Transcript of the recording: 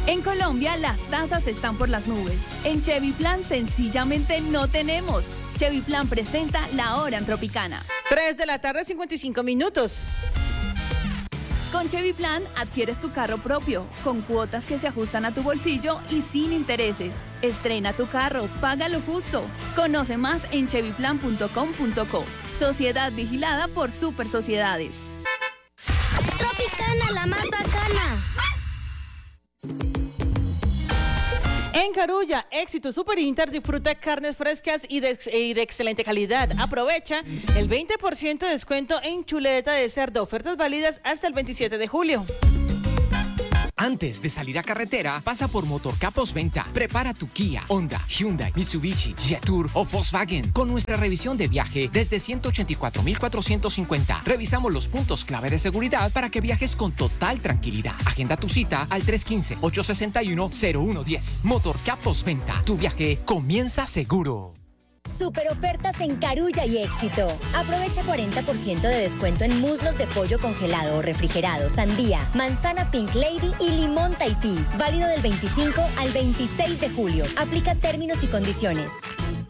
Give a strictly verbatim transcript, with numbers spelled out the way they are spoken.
En Colombia las tasas están por las nubes. En Chevy Plan sencillamente no tenemos. Chevy Plan presenta La Hora en Tropicana. tres de la tarde, cincuenta y cinco minutos. Con Chevy Plan adquieres tu carro propio, con cuotas que se ajustan a tu bolsillo y sin intereses. Estrena tu carro, paga lo justo. Conoce más en chevy plan punto com punto co. Sociedad vigilada por Super Sociedades. Tropicana, la más bacana. En Carulla, Éxito Super Inter, disfruta carnes frescas y de, y de excelente calidad. Aprovecha el veinte por ciento de descuento en chuleta de cerdo. Ofertas válidas hasta el veintisiete de julio. Antes de salir a carretera, pasa por Motorcap Postventa. Prepara tu Kia, Honda, Hyundai, Mitsubishi, Jetour o Volkswagen con nuestra revisión de viaje desde ciento ochenta y cuatro mil cuatrocientos cincuenta. Revisamos los puntos clave de seguridad para que viajes con total tranquilidad. Agenda tu cita al tres uno cinco, ocho seis uno, cero uno uno cero. Motorcap Postventa. Tu viaje comienza seguro. Super ofertas en Carulla y Éxito. Aprovecha cuarenta por ciento de descuento en muslos de pollo congelado o refrigerado, sandía, manzana Pink Lady y limón Tahití. Válido del veinticinco al veintiséis de julio. Aplica términos y condiciones.